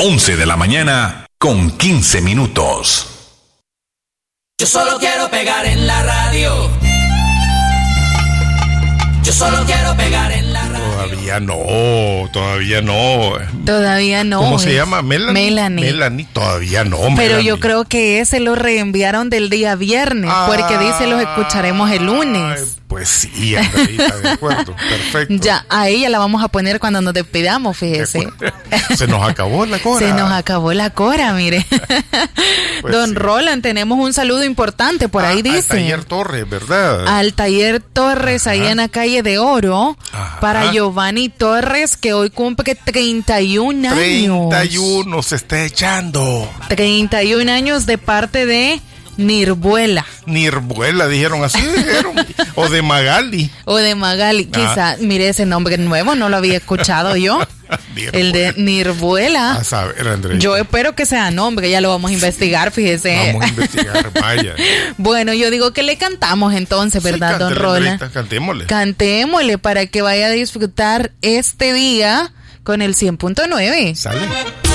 11 de la mañana con 15 minutos. Yo solo quiero pegar en la radio. Yo solo quiero pegar en la radio. Todavía no. ¿Cómo se llama? Melanie. Todavía no. Pero Melanie. yo creo que ese lo reenviaron del día viernes, porque dice los escucharemos el lunes. Pues sí, Andreita, de acuerdo, perfecto. Ya, a ella la vamos a poner cuando nos despidamos, fíjese. Se nos acabó la cora. Se nos acabó la cora, mire. Pues Don sí. Roland, tenemos un saludo importante, por ahí dice. Al Taller Torres, ¿verdad? Al Taller Torres, ahí en la calle de Oro, para Giovanni Torres, que hoy cumple 31 años. 31 se está echando. 31 años de parte de Nirvuela. Nirvuela, dijeron así, o de Magali. O de Magali, quizá, mire ese nombre nuevo, no lo había escuchado yo. El de Nirvuela. A saber, Andrés. Yo espero que sea nombre, ya lo vamos a investigar, fíjese. Vamos a investigar, vaya. Bueno, yo digo que le cantamos entonces, ¿verdad, don Rola? Cantémosle. Cantémosle para que vaya a disfrutar este día con el 100.9. Sale.